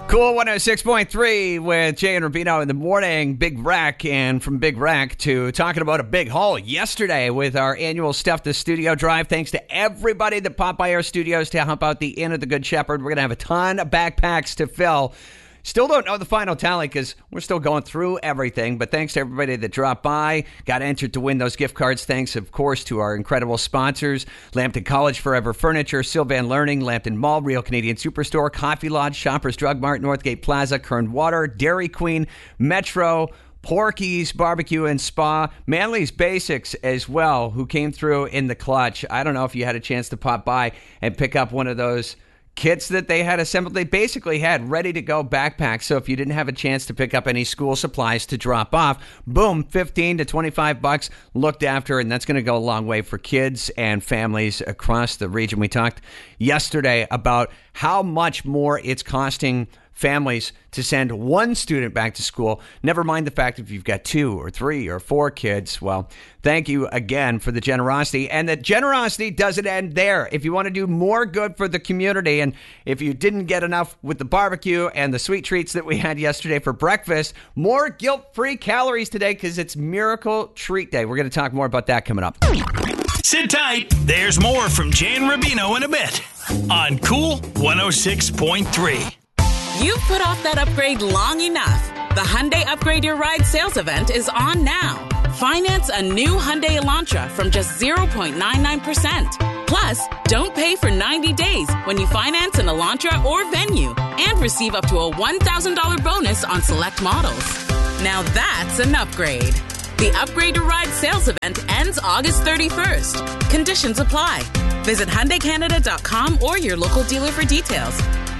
Cool 106.3 with Jay and Rubino in the morning. Big Rack, and from Big Rack to talking about a big haul yesterday with our annual Stuff the Studio drive. Thanks to everybody that popped by our studios to help out the Inn of the Good Shepherd. We're going to have a ton of backpacks to fill. Still don't know the final tally because we're still going through everything, but thanks to everybody that dropped by, got entered to win those gift cards. Thanks, of course, to our incredible sponsors, Lambton College, Forever Furniture, Sylvan Learning, Lambton Mall, Real Canadian Superstore, Coffee Lodge, Shoppers Drug Mart, Northgate Plaza, Kern Water, Dairy Queen, Metro, Porky's Barbecue and Spa, Manly's Basics as well, who came through in the clutch. I don't know if you had a chance to pop by and pick up one of those kits that they had assembled. They basically had ready-to-go backpacks, so if you didn't have a chance to pick up any school supplies to drop off, boom, $15 to $25 looked after, and that's going to go a long way for kids and families across the region. We talked yesterday about how much more it's costing families to send one student back to school, never mind the fact if you've got 2 or 3 or 4 kids. Well, thank you again for the generosity, and the generosity doesn't end there. If you want to do more good for the community, and if you didn't get enough with the barbecue and the sweet treats that we had yesterday for breakfast, more guilt-free calories today because it's Miracle Treat Day. We're going to talk more about that coming up. Sit tight. There's more from Jay and Rubino in a bit on Cool 106.3. You've put off that upgrade long enough. The Hyundai Upgrade Your Ride sales event is on now. Finance a new Hyundai Elantra from just 0.99%. Plus, don't pay for 90 days when you finance an Elantra or Venue, and receive up to a $1,000 bonus on select models. Now that's an upgrade. The Upgrade Your Ride sales event ends August 31st. Conditions apply. Visit HyundaiCanada.com or your local dealer for details.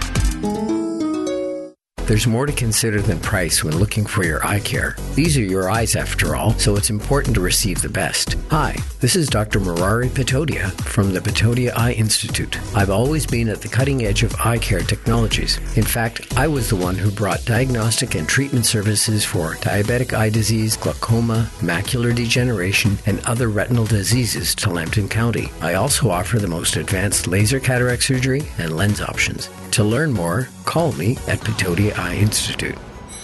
There's more to consider than price when looking for your eye care. These are your eyes after all, so it's important to receive the best. Hi, this is Dr. Murari Patodia from the Patodia Eye Institute. I've always been at the cutting edge of eye care technologies. In fact, I was the one who brought diagnostic and treatment services for diabetic eye disease, glaucoma, macular degeneration, and other retinal diseases to Lambton County. I also offer the most advanced laser cataract surgery and lens options. To learn more, call me at Patodia Eye Institute.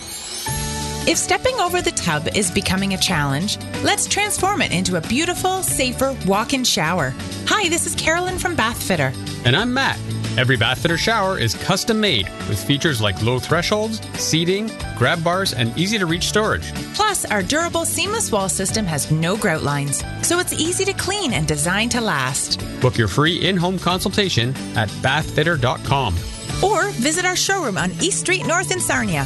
If stepping over the tub is becoming a challenge, let's transform it into a beautiful, safer walk-in shower. Hi, this is Carolyn from Bathfitter. And I'm Matt. Every Bathfitter shower is custom made with features like low thresholds, seating, grab bars, and easy-to-reach storage. Plus, our durable seamless wall system has no grout lines, so it's easy to clean and designed to last. Book your free in-home consultation at bathfitter.com. Or visit our showroom on East Street North in Sarnia.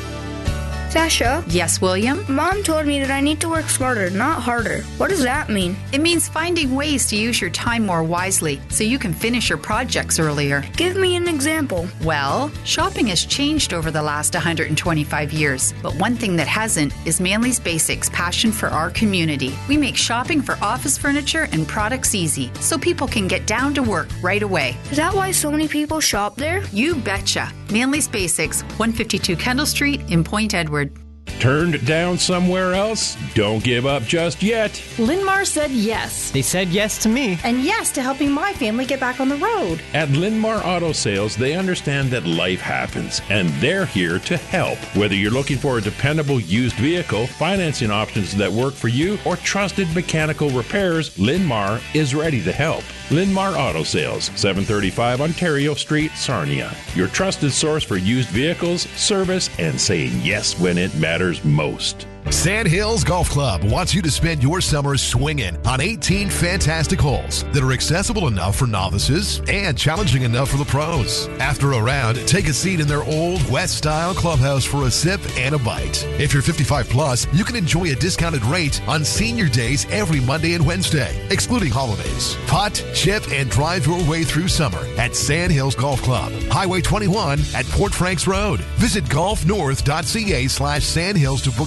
Sasha? Yes, William? Mom told me that I need to work smarter, not harder. What does that mean? It means finding ways to use your time more wisely so you can finish your projects earlier. Give me an example. Well, shopping has changed over the last 125 years, but one thing that hasn't is Manly's Basics' passion for our community. We make shopping for office furniture and products easy so people can get down to work right away. Is that why so many people shop there? You betcha. Manly's Basics, 152 Kendall Street in Point Edward. Turned down somewhere else? Don't give up just yet. Linmar said yes. They said yes to me. And yes to helping my family get back on the road. At Linmar Auto Sales, they understand that life happens, and they're here to help. Whether you're looking for a dependable used vehicle, financing options that work for you, or trusted mechanical repairs, Linmar is ready to help. Linmar Auto Sales, 735 Ontario Street, Sarnia. Your trusted source for used vehicles, service, and saying yes when it matters most. Sandhills Golf Club wants you to spend your summer swinging on 18 fantastic holes that are accessible enough for novices and challenging enough for the pros. After a round, take a seat in their old West-style clubhouse for a sip and a bite. If you're 55 plus, you can enjoy a discounted rate on senior days every Monday and Wednesday, excluding holidays. Putt, chip, and drive your way through summer at Sandhills Golf Club, Highway 21 at Port Franks Road. Visit golfnorth.ca/Sandhills to book your tee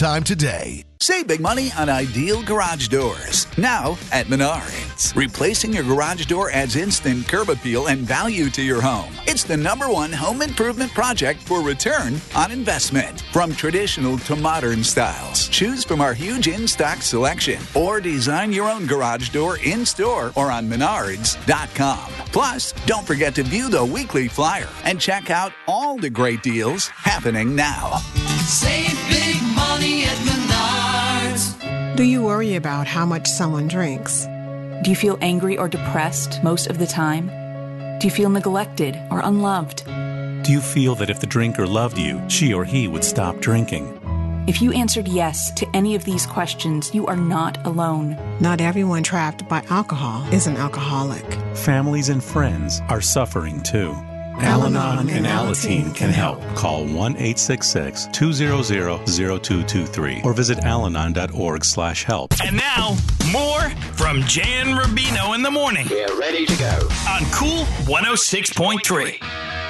anytime today. Save big money on Ideal Garage Doors. Now at Menards. Replacing your garage door adds instant curb appeal and value to your home. It's the #1 home improvement project for return on investment. From traditional to modern styles, choose from our huge in-stock selection or design your own garage door in-store or on Menards.com. Plus, don't forget to view the weekly flyer and check out all the great deals happening now. Save big money at Menards. Do you worry about how much someone drinks? Do you feel angry or depressed most of the time? Do you feel neglected or unloved? Do you feel that if the drinker loved you, she or he would stop drinking? If you answered yes to any of these questions, you are not alone. Not everyone trapped by alcohol is an alcoholic. Families and friends are suffering too. Al-Anon and Alateen can help. Call 1-866-200-0223 or visit alanon.org/help. And now, more from Jay and Rubino in the morning. We're ready to go. On Cool 106.3.